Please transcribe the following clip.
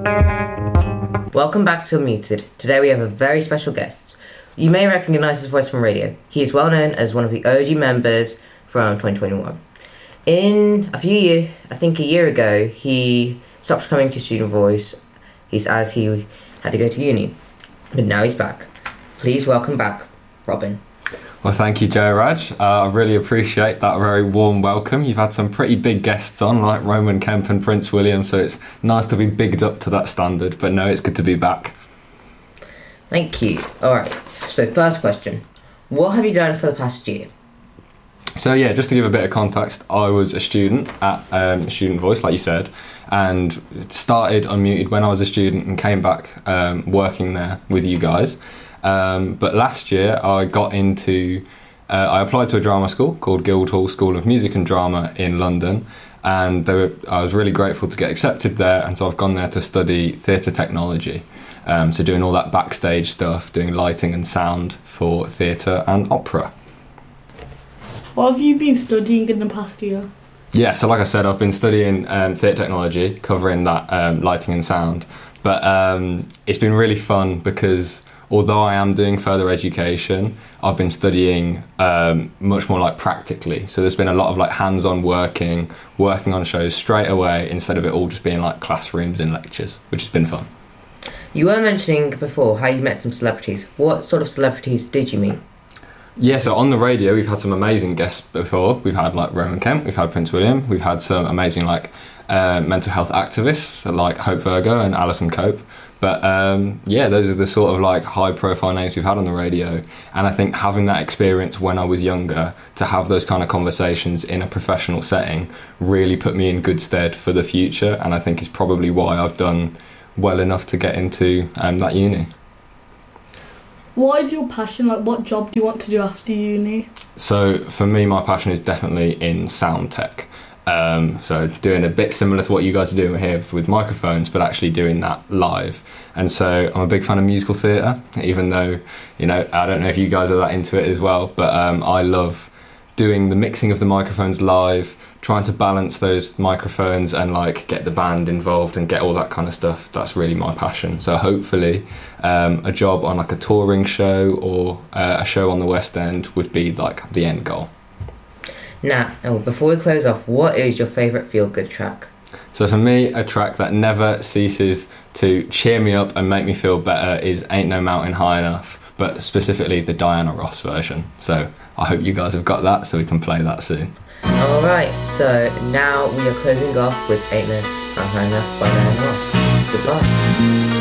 Welcome back to Unmuted. Today we have a very special guest. You may recognise his voice from radio. He is well known as one of the OG members from 2021. In a few years, I think a year ago, he stopped coming to Student Voice as he had to go to uni. But now he's back. Please welcome back, Robin. Well, thank you, Joe Raj. I really appreciate that very warm welcome. You've had some pretty big guests on, like Roman Kemp and Prince William, so it's nice to be bigged up to that standard. But no, it's good to be back. Thank you. Alright, so first question. What have you done for the past year? So yeah, just to give a bit of context, I was a student at Student Voice, like you said, and started Unmuted when I was a student and came back working there with you guys. But last year I got into, I applied to a drama school called Guildhall School of Music and Drama in London, and I was really grateful to get accepted there, and so I've gone there to study theatre technology. So doing all that backstage stuff, doing lighting and sound for theatre and opera. What have you been studying in the past year? Yeah, so like I said, I've been studying theatre technology, covering that lighting and sound, but it's been really fun because although I am doing further education, I've been studying much more like practically. So there's been a lot of like hands-on working on shows straight away instead of it all just being like classrooms and lectures, which has been fun. You were mentioning before how you met some celebrities. What sort of celebrities did you meet? Yeah, so on the radio we've had some amazing guests before. We've had like Roman Kemp, we've had Prince William, we've had some amazing like mental health activists like Hope Virgo and Alison Cope. But yeah, those are the sort of like high profile names we've had on the radio, and I think having that experience when I was younger to have those kind of conversations in a professional setting really put me in good stead for the future, and I think is probably why I've done well enough to get into that uni. What is your passion? Like, what job do you want to do after uni? So for me, my passion is definitely in sound tech. So doing a bit similar to what you guys are doing here with microphones, but actually doing that live. And so I'm a big fan of musical theatre, even though, you know, I don't know if you guys are that into it as well, but I love doing the mixing of the microphones live, trying to balance those microphones and like get the band involved and get all that kind of stuff. That's really my passion. So hopefully a job on like a touring show or a show on the West End would be like the end goal. Now, before we close off, what is your favourite feel-good track? So for me, a track that never ceases to cheer me up and make me feel better is Ain't No Mountain High Enough, but specifically the Diana Ross version. So I hope you guys have got that so we can play that soon. Alright, so now we are closing off with Ain't No Mountain High Enough by Diana Ross. Goodbye.